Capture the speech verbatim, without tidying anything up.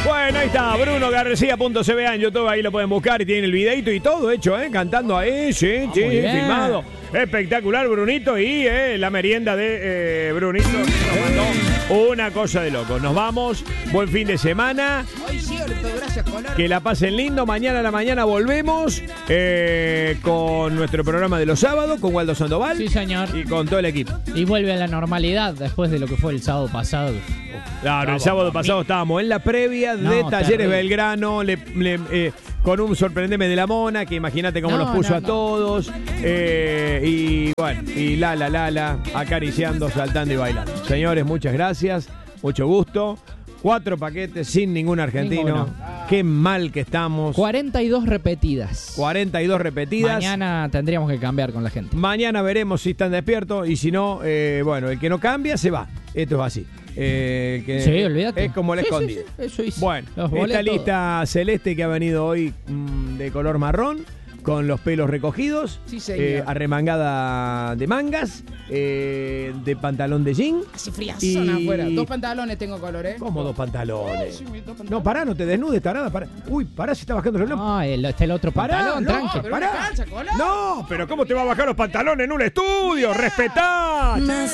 Bueno, ahí está, Bruno García punto c b a en YouTube, ahí lo pueden buscar y tienen el videito y todo hecho, ¿eh? Cantando ahí, sí, Ah, sí, muy bien. filmado. Espectacular, Brunito, y eh, la merienda de eh, Brunito nos mandó una cosa de loco. Nos vamos, buen fin de semana. Ay, cierto, gracias, Color. Que la pasen lindo. Mañana a la mañana volvemos eh, con nuestro programa de los sábados, con Waldo Sandoval. Sí, señor. Y con todo el equipo. Y vuelve a la normalidad después de lo que fue el sábado pasado. Claro, el sábado pasado estábamos en la previa de No, Talleres terrible. Belgrano, le, le, eh, con un sorprendeme de la Mona, que imagínate cómo No, nos puso no, a no. todos. Eh, y bueno, y la, la, la, la, acariciando, saltando y bailando. Señores, muchas gracias, mucho gusto. Cuatro paquetes sin ningún argentino. Ninguno. Qué mal que estamos. cuarenta y dos repetidas. cuarenta y dos repetidas. Mañana tendríamos que cambiar con la gente. Mañana veremos si están despiertos y si no, eh, bueno, el que no cambia se va. Esto es así. Eh, el que Sí, olvídate. Es como la Sí, sí, escondida. sí, eso hice. Bueno, Los esta boletos. lista celeste que ha venido hoy mm, de color marrón, con los pelos recogidos, Sí, señor. eh, arremangada de mangas, eh, de pantalón de jean. Hace fría Y- zona afuera. Dos pantalones tengo, Color, ¿eh? ¿Cómo dos pantalones? Sí, dos pantalones. No, pará, no te desnudes, tarada. Pará. Uy, pará, se está bajando el reloj. Ah, el, está el otro Pará, pantalón, no, tranqui. pero pará. una cancha, Color. No, pero ¿cómo te va a bajar los pantalones en un estudio? ¡Respetá!